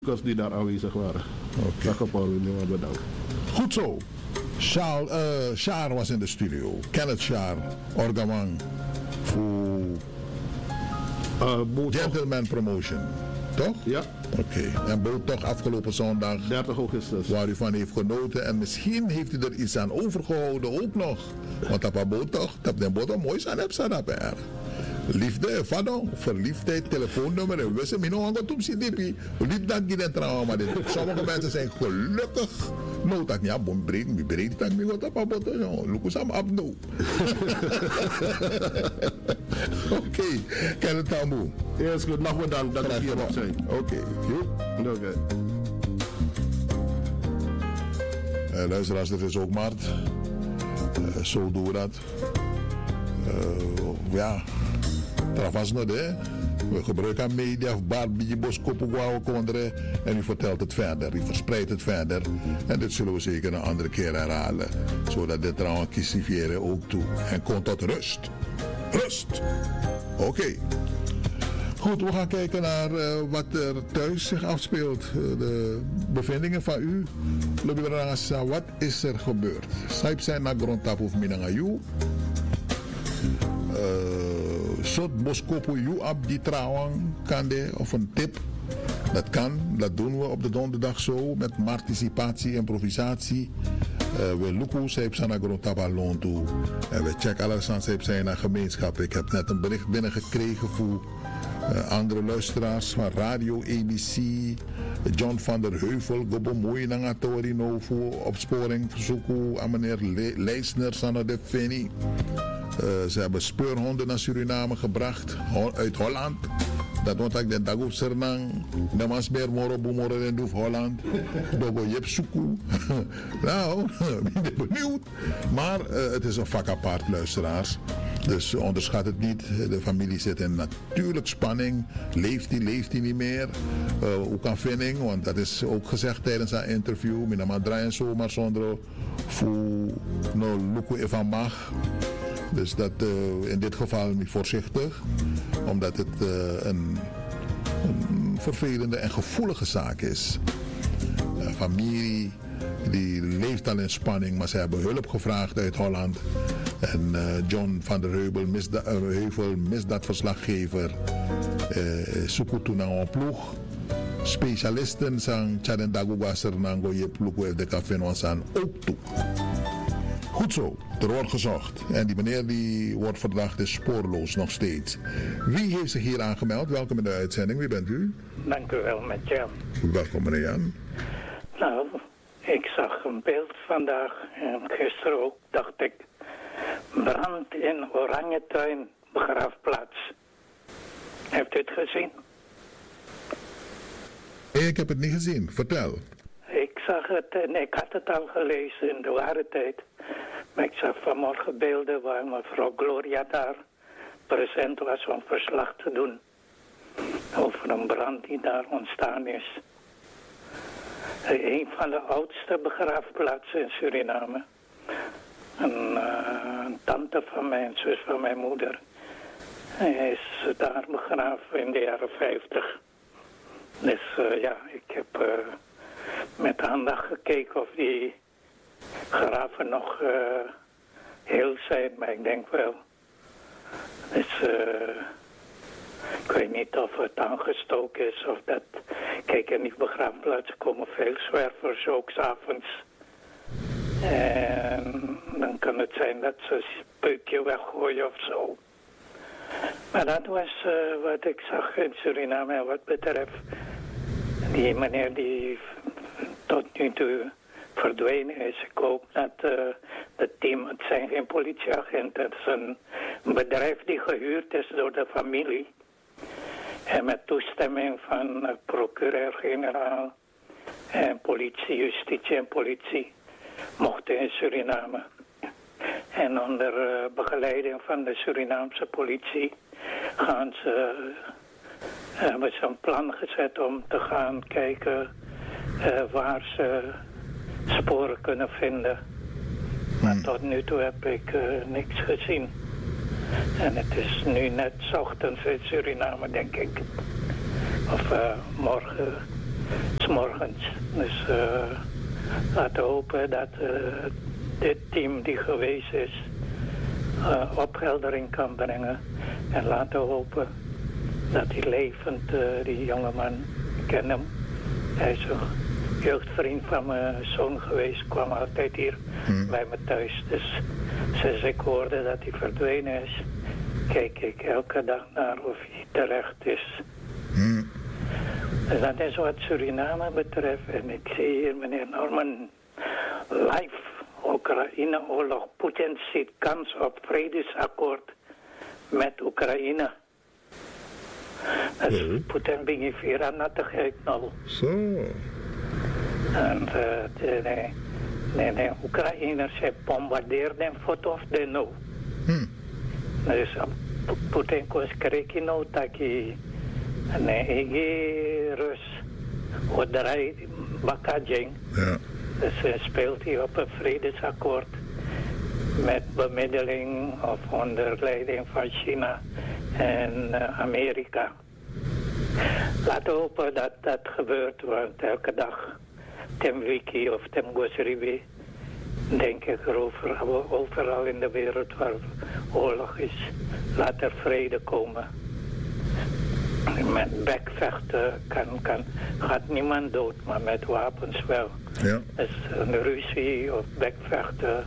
die daar aanwezig waren. Okay. Dag Paul, bedankt. Goed zo. Char was in de studio. Kenneth Char, orgaman voor Gentleman Promotion. Toch? Ja. Oké. En Boottocht afgelopen zondag. 30 augustus. Waar u van heeft genoten. En misschien heeft u er iets aan overgehouden ook nog. Want op een Boottocht, dat de boot mooi zijn heb dat er. Liefde, vado, verliefdheid, telefoonnummer en we zijn nog aan het dipi. Liefde dat niet trouwen, maar sommige mensen zijn gelukkig. Nou, dat niet aan breed, breed dat niet wat op een boot. Look eens aan abno. Oké, ken het taboe. Ja, is goed. Nog bedankt dat we hier nog zijn. Oké. Luisteraars, dit is ook maart. Zo doen we dat. Ja. Travas nog, hè? We gebruiken media of Barbie, Boskopo, Kondre en u vertelt het verder, u verspreidt het verder. En dit zullen we zeker een andere keer herhalen, zodat dit trouwens kissifieren ook toe. En komt tot rust. Rust! Oké. Goed, we gaan kijken naar wat er thuis zich afspeelt. De bevindingen van u. Wat is er gebeurd? Saip zijn naar grondtap of Minangayu. Soort boskopo you op die trouwang kan of een tip. Dat kan, dat doen we op de donderdag zo met participatie, improvisatie. We lukken zeep zijn naar grondtapa loon toe. En we checken alles aan zeep zijn naar gemeenschap. Ik heb net een bericht binnengekregen voor andere luisteraars van Radio ABC. John van der Heuvel, Gobo Mooi Nangatorino voor opsporing verzoeken aan meneer Leisner Sanne de Feni. Ze hebben speurhonden naar Suriname gebracht, uit Holland. Dat wordt ook de Dagoep Sernang, de Masbeer Moro Boemoro en Doef Holland. Dogo Jep Suku. Nou, ik ben benieuwd. Maar het is een vak apart, luisteraars. Dus onderschat het niet. De familie zit in natuurlijk spanning. Leeft hij niet meer? Hoe kan Vinning? Want dat is ook gezegd tijdens haar interview. Minama draaien zomaar zonder voor no Luku Evan Mag. Dus dat in dit geval niet voorzichtig, omdat het een vervelende en gevoelige zaak is. Familie die leeft al in spanning, maar ze hebben hulp gevraagd uit Holland. En John van der Heuvel, misdaadverslaggever, zoekt toen naar een ploeg. Specialisten zijn Tjadendagoua Sernango, je ploeg heeft de café aan ook toe. Goed zo, er wordt gezocht. En die meneer die wordt verdacht is spoorloos nog steeds. Wie heeft zich hier aangemeld? Welkom in de uitzending. Wie bent u? Dank u wel, met Jan. Welkom meneer Jan. Nou, ik zag een beeld vandaag en gisteren ook, dacht ik. Brand in Oranjetuin begraafplaats. Heeft u het gezien? Ik heb het niet gezien. Vertel. Ik zag het en ik had het al gelezen in de ware tijd. Maar ik zag vanmorgen beelden waar mevrouw Gloria daar present was om verslag te doen. Over een brand die daar ontstaan is. Een van de oudste begraafplaatsen in Suriname. Een tante van mij, een zus van mijn moeder, is daar begraven in de jaren 50. Dus ja, ik heb met aandacht gekeken of die graven nog heel zijn, maar ik denk wel. Dus ik weet niet of het aangestoken is of dat. Kijk, in die begraafplaatsen komen veel zwervers ook 's avonds. En dan kan het zijn dat ze een peukje weggooien of zo. Maar dat was wat ik zag in Suriname. En wat betreft die meneer die tot nu toe verdwenen is. Ik hoop dat het team, het zijn geen politieagenten, het is een bedrijf die gehuurd is door de familie. En met toestemming van procureur-generaal en politie, justitie en politie mochten in Suriname. En onder begeleiding van de Surinaamse politie hebben ze een plan gezet om te gaan kijken waar ze sporen kunnen vinden. Maar tot nu toe heb ik niks gezien. En het is nu net 's ochtends in Suriname, denk ik. Of morgen s'morgens. Dus laten we hopen dat dit team die geweest is opheldering kan brengen. En laten we hopen dat hij levend, die jongeman, ik ken hem. Hij is een jeugdvriend van mijn zoon geweest, kwam altijd hier bij me thuis. Dus sinds ik hoorde dat hij verdwenen is, kijk ik elke dag naar of hij terecht is. Dus dat is wat Suriname betreft. En ik zie hier meneer Norman, live Oekraïne-oorlog. Poetin ziet kans op vredesakkoord met Oekraïne. Dus Poetin begint weer aan nattigheid nou. Zo. En de Oekraïners bombardeerden en voet of de no. Dus Poetin koos kreken nou dat hij Rus odraai bakajeng. Ja. Dus speelt hij op een vredesakkoord met bemiddeling of onder leiding van China en Amerika. Laten we hopen dat dat gebeurt, want elke dag ten wiki of ten Gosribi denk ik erover, overal in de wereld waar oorlog is, laat er vrede komen. Met bekvechten gaat niemand dood, maar met wapens wel. Ja. Dus een ruzie of bekvechten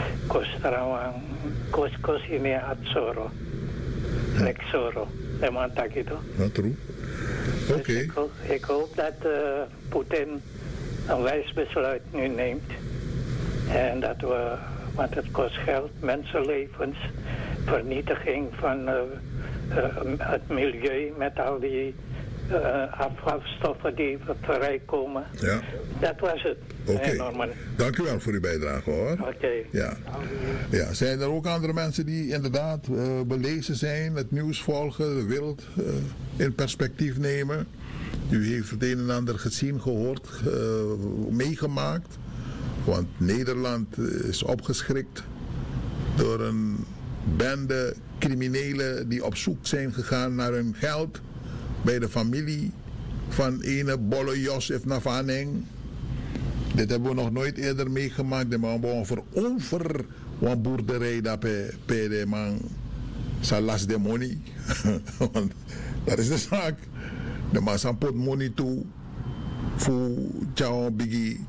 kost je niet atzoro. Lexoro. Helemaal takito. Not true. Oké. Dus ik hoop dat Poetin een wijs besluit nu neemt. En dat we, want het kost geld, mensenlevens, vernietiging van het milieu met al die afvalstoffen die vrijkomen. Ja. Dat was het. Oké. Dank u wel voor uw bijdrage hoor. Oké. Ja. Ja. Zijn er ook andere mensen die inderdaad belezen zijn, het nieuws volgen, de wereld in perspectief nemen? U heeft het een en ander gezien, gehoord, meegemaakt. Want Nederland is opgeschrikt door een bende criminelen die op zoek zijn gegaan naar hun geld bij de familie van ene Bolle Josef Navaneng. Dit hebben we nog nooit eerder meegemaakt. De man over een boerderij dat de man salas de money. Want dat is de zaak. De man zijn pot money toe voor jouw biggie.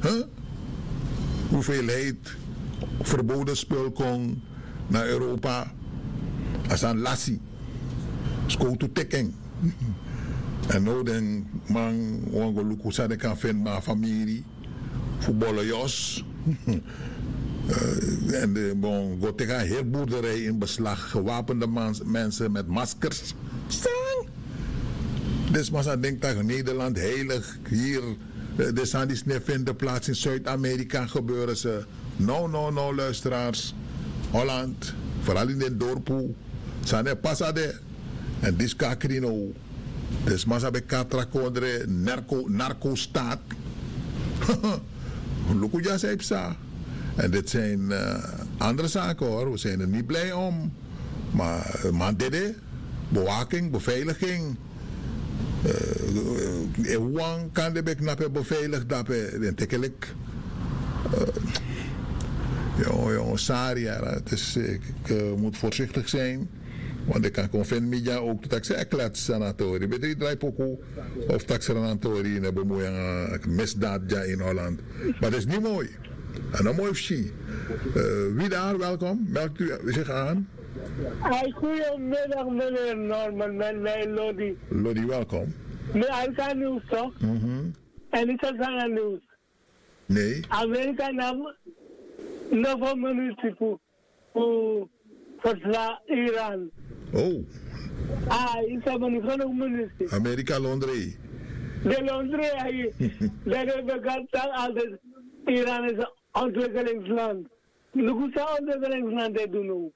Hoeveelheid verboden spul kon naar Europa. Als een lassie. School to tekking. En nu den man wango luku sa de kan vinden maar familie. Voetballen Jos. En de bon go tegen heel boerderij in beslag. Gewapende mensen met maskers. Stang! Dus maar denkt dat Nederland heilig hier. De zijn die snel vinden plaats in Zuid-Amerika gebeuren ze. No, luisteraars. Holland, vooral in de dorpen. Zijn er passade. En dit kakrino. Dus maar ze katra kondre narco-staat. Lukuja zeipsa. En dit zijn andere zaken hoor. We zijn er niet blij om. Maar mandede, bewaking, beveiliging. Wang kan de beknappen beveiligd dat we tekelijk. Jongen, Saria, het is, ik moet voorzichtig zijn. Want ik kan conven media ook dat ik zeg klets sanatori. Weet je, draai pokoe of taxeranatori in de bemoeien misdaad in Holland. Maar dat is niet mooi. En dan mooi zie. Wie daar, welkom. Melkt u zich aan. Goedemiddag meneer Norman, met mij Lodi. Lodi, welkom. Hij kan nieuws toch? En is dat aan nieuws? Nee. Amerika nam nog een minuut voor verslaan Iran. Oh. Ik heb nog een minuut. Amerika Londree. De Londree, dat heb ik altijd. Iran is een ontwikkelingsland. Hoe zou ontwikkelingsland dit doen?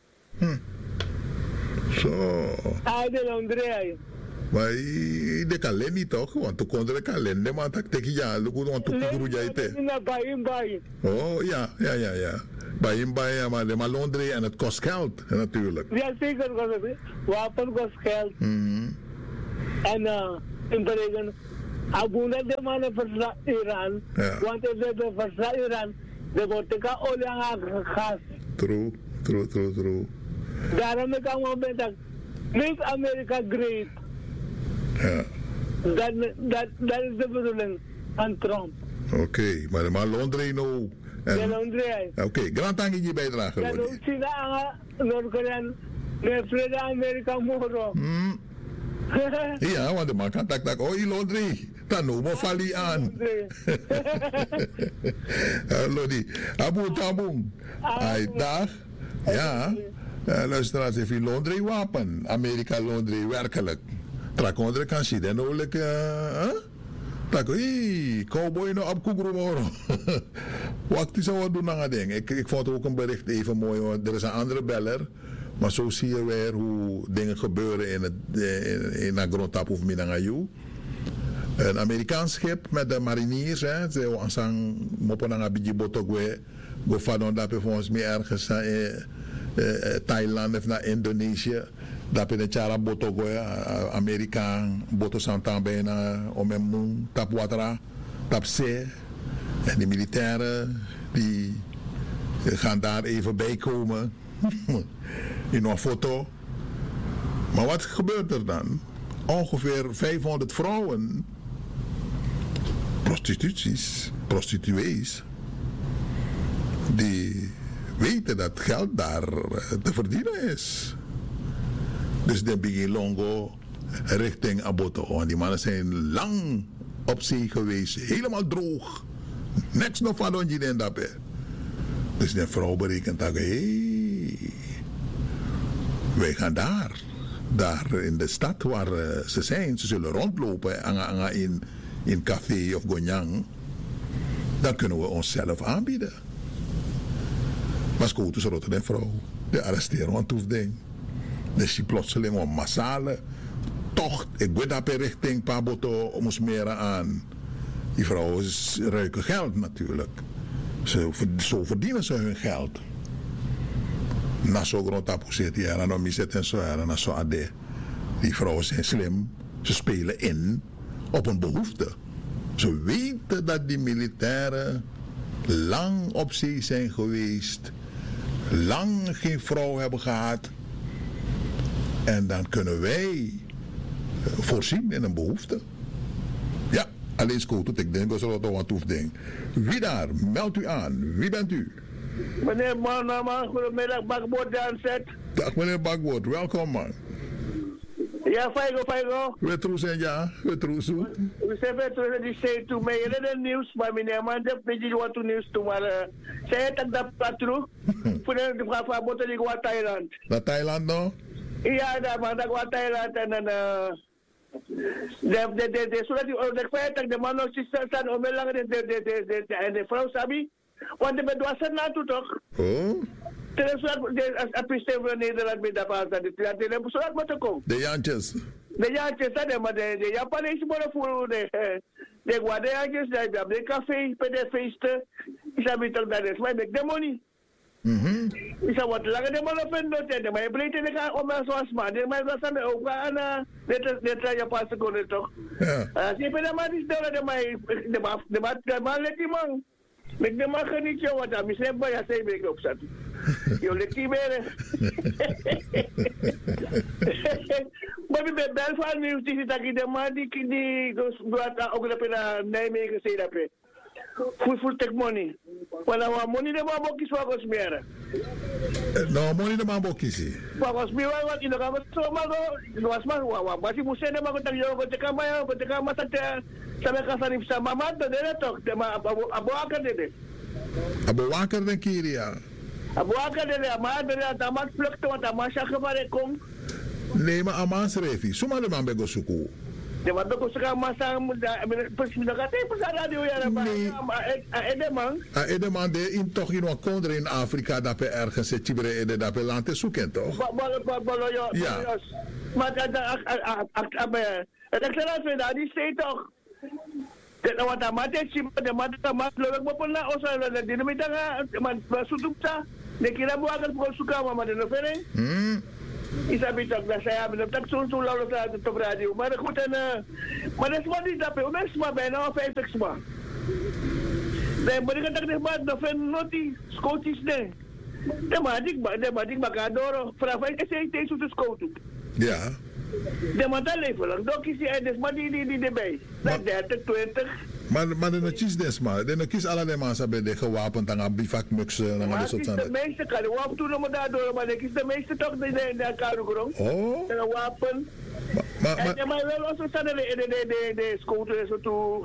Zo. De Londree. Maar de kan niet toch? Want toen kon de kan maar dat tegen ja, want toen kon je het. Oh ja. Bij maar de Malondre en het kost geld natuurlijk. Ja zeker kost het. Wapen kost geld. En in berekenen Abunda de mannen versla Iran. Ja. Want als ze versla Iran, de wordt ik al olie en gas. True. Daarom ik aan het dat make America great. Ja. Dat is de bedoeling van Trump. Oké, maar Londres nou. De Londres. Oké, grand dank in je bijdrage. Dat ook China aan Noord-Korea. De vrede Amerika moro. Ja, want de man kan tak oh, Londres. Dan noem me vali aan. Lodi. Abu Tabung. Ay, dag. Ja. Luisteraars, heeft u Londres wapen. Amerika Londres, werkelijk. Trak onder kan zien. En oorlijk, tak, cowboy no op Kugrumoro. Wat is er wat doen aan het ding? Ik vond ook een bericht even mooi, want er is een andere beller. Maar zo zie je weer hoe dingen gebeuren in de grondtap of Minangayu. Een Amerikaans schip met de mariniers, ze zijn moppen aan een botogwe, go van dat volgens mij ergens naar Thailand of naar Indonesië. Dat in de Chara botogwe, Amerikaan, boto santan bijna om een moon, tap water, tap zee. En die militairen die gaan daar even bij komen in een foto. Maar wat gebeurt er dan? Ongeveer 500 vrouwen, prostituees, die weten dat geld daar te verdienen is. Dus de begin longo richting Aboto. Want die mannen zijn lang op zee geweest, helemaal droog. Niks nog van ons in dat. Dus de vrouw berekent dat, wij gaan daar in de stad waar ze zijn, ze zullen rondlopen in café of gonyang. Dan kunnen we onszelf aanbieden. Maar ze is rotte de vrouw. De arresteren want hoeft ding. Dus je plotseling een massale tocht. Ik weet dat per richting Paboto om ons meer aan. Die vrouwen ruiken geld natuurlijk. Zo verdienen ze hun geld. Na zo grond tapu zit hier en dan zit en zo en dan zo ade. Die vrouwen zijn slim. Ze spelen in op een behoefte. Ze weten dat die militairen lang op zee zijn geweest. Lang geen vrouw hebben gehad. En dan kunnen wij voorzien in een behoefte. Ja, alleen scoot ik denk dat ze dat wat hoeft ding. Wie daar? Meld u aan. Wie bent u? Meneer man, goedemiddag, Bakboord Janset. Dag meneer Bakboord, welkom man. Ja, fijgo. We troezen ja, we troezen. We zijn weer die zei toen mij het nieuws, maar meneer man, dat weet je wat nieuws toen, maar zei het dat patro, voor de vraag van boten die gaan Thailand. Naar Thailand nou? Ja, dat man, dat gaat Thailand en dan, zodat ik feit dat de man nog staan om lang de vrouw sabi, want de bedwassen naartoe toch? Oh? Terus de Nederland met dat paas dat de zodat moet komen. De Jantjes. De Jantjes dat maar de Japanese worden voor de Guadalajara de café bij de feesten. Is dat beter dat is maar de money. Is dat wat langer de man op en dat maar je breekt in de om zoals maar de maar dat zijn ook aan net Japanse konden toch. Ja. Ze ben maar die stellen de maar let die man. Ik de mag niet zo wat aan misschien bij je zeker op zat. Je let die meer. Maar we ben bel van nieuws die dat ik de man die doet ook dat in Nijmegen zei dat we full take money. Want we money de man bokjes voor ons meer. Nou money de man bokjes. Voor ons meer wat in de kamer zo maar was maar wat je moest zeggen maar dat je ook de kamer dat sabi kasarip sa mama to dele tok de ma abu akar dele abu akar de kiria abu akar dele ama dele tamat pluk to tamasha kemare kom nee maar amas refi suma de man bego suku de man bego suka masa persina kate per radio ya ba edeman de in toch in wat konder in Afrika dat pe ergens het tibre ede dat pe lande zoeken toch ja maar dat excellence die zei toch de wat mate chim de mate lo mo pun na osa la de mi tanga man sutup sa de kira bu akan ko suka mama de no fere Isabi toch, dat zij hebben dat zo'n lauw laten op radio. Maar goed, maar dat is wat niet dat we mensen bijna 50 sma. Nee, maar ik dacht maar dat we nog die scootjes nee. De maat ik maak door. Vraag ik zei deze te scouten. Ja. De maat dat leven lang. Dat is die eindes, maar die erbij. Dat 30, 20. Maar de notities desma, de notities alle de mensen bij de gewapend aan bivakmuksen en alles soort van. De meeste kan de wapen doen om daardoor, maar ik is de meeste toch de karugrong. Oh. De wapen. Maar wel als we staan de scooter zo toe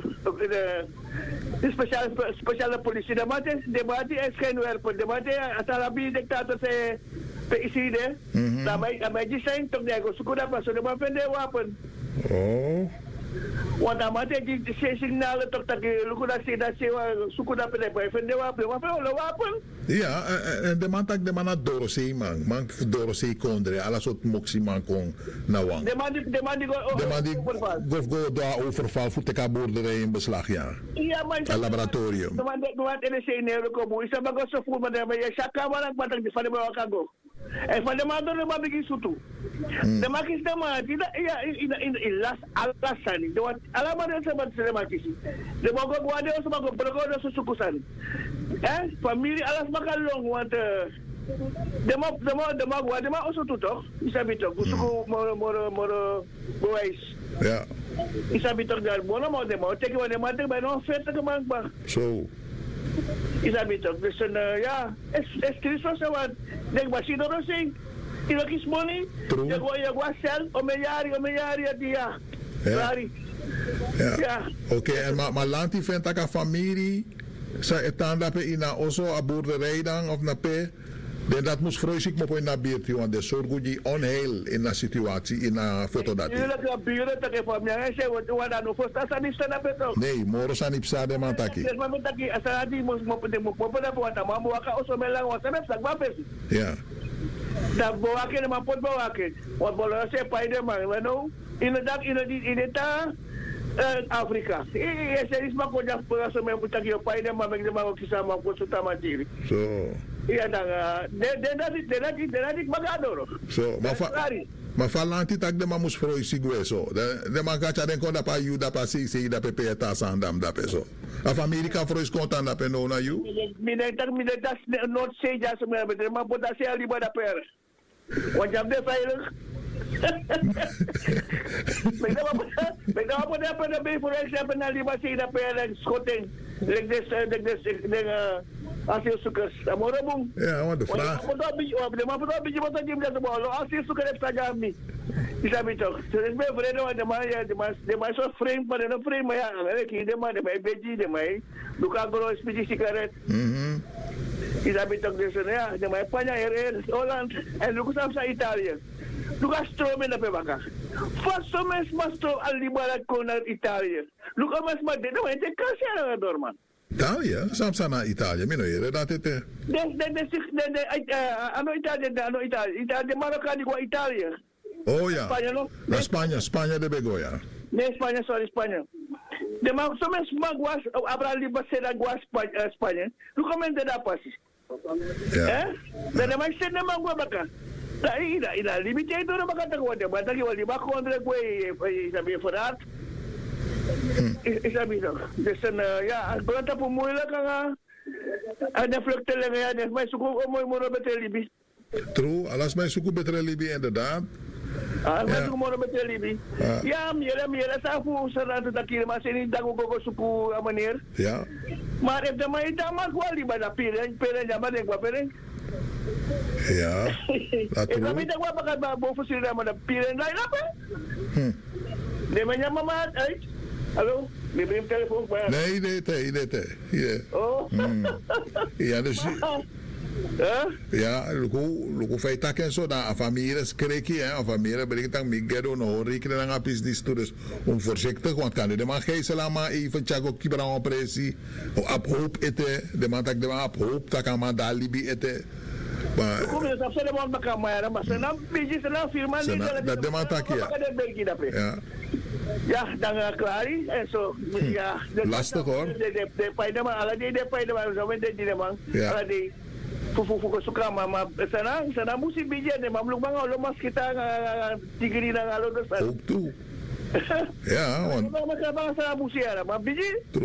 de speciale politie. De maat is geen werper. De maat is Arabi dictator se PICD. Dan mij die zijn toch niet goed. Zoeken dat pas. De maat vindt de wapen. Oh. Want dan maat die signalen toch dat je lukt dat ze zoeken dat bij vindt de wapen. Maar veel wapen. Ja, en de man tak de man naar Dorosee man Dorosee kondre, alles wat moxie man kon na wang. De man die go daar overval voor de boerderij in beslag, ja. Ja, maar een laboratorium. De man NSC neer komen, is dat maar zo voor maar je shaka maar dat die van de man kan go. En van de man door de man begin zo toe. De man is de man, ja in las alasani. De wat allemaal de man is. De man go de so man go brogo de so kusan. Familie alles makan long want de man also toe toch? Isabi toch, gusto moro boys. Ja. Isabi toch daar bono mo de mo teke de man bij no vet man ba. Zo. Isabi toch dus ja, es Christus wat denk maar si door sing. Ilo kis money. Je go sel o me yari dia. Rari. Ja. Oké, en maar land die vindt dat een familie sa etanda pe ina oso a boerderij dan of na pe dan dat moest vreeselijk mo po in na buurt want de zorg die onheil in na situatie in na foto dat. Jullie dat buurt dat ik van mij zeg wat dan of dat sa niet staan pe toch. Nee, moro sa nipsa de mataki. Dus maar met dat asa die mo dat want maar mo ka oso melang wat met sak ba pe. Ja. Dat boaken maar pot boaken. Wat bolo se paide man, no. Inderdaad in het Afrika. Ese is maar kon je voor zo met dat je paide maar met de maar ook samen voor zo tamatiri. Zo. Ja dan dat ik magadoro. Zo, maar van lanti tak de mamus froi sigwe zo. De man kacha den kon da pa you da pa si da pepe ta sandam da peso. A família ka froi contan da peno na you. Mine das not say ja so met de maar dat se ali da per. Want je hebt de veilig. Ik dacht wat heb je bij voor example naar die basie dat per schotting. Asielzoekers. Amorobong. Ja, want de vraag. Asielzoekers heeft dat niet. Is dat niet toch? Dus ik ben vrede, want de man is zo vreemd, maar de vreemd, maar ja, de man, de mij beetje, de mij. Doe ik een beetje sigaret. Is dat niet toch? Dus ja, de mij Spanje, Holland, en doe ik zelfs naar Italië. Doe ik stroom in de pebaka. Vast zo mensen maar stroom al die ballen kon naar Italië. Doe ik mensen maar dit, maar het is kansje door man. Italië? Samsa naar Italië, mino hier, dat het. De Marokkaan die gewoon Italië. Oh ja. Spanje nog? Spanje de Bego, ja. Nee, Spanje, sorry, Spanje. De man, zo mensen mag was, Abraham Libasera was Spanje. Doe komen de daar passies. Ja. De man zegt de man gua baka. Ina limite door baka tak wade, maar dat je wel die bak gewoon de goeie is weer vooruit. Is dat niet zo? Dus ja, het blijft op moeilijk en de vluchtelingen, ja, dus mij zoeken ook mooi met Libië. True, alles mij zoeken met Libië inderdaad. Mij zoeken met Libië. Ja, meer sa voor ze dat hier maar zijn niet dat ook zoeken aan meneer. Ja. Maar if de mij dan maar wel die bij dat peren ja maar denk wat peren. Ja. Dat true. Ik weet dat wat bakal boven sila maar dat peren daar op. De mij mama uit. Hallo? May bring telefoon pa. Nee. Oh. Ja, dus... Ja, luku fay taken so da a familie skreki hè, a familie brengt dan migero no rekenen dan business toe dus onvoorzichtig want kan de man geesela maar even chago kibra on presi op hoop ete de man tak de man op hoop tak aan da libi ete maar kom je dat ze de man makamara maar ze na business na firma niet dat de man tak ja. Ja, dan klaar is en zo. Ja, lastig hoor. De paide maar alle de paide maar zo met de man. Alle Fufu suka mama sana musi bijan mama belum bangun lemas kita tigri na ngalo dosan. Ook toe. Ja, want Mama sa musi ara, mama biji.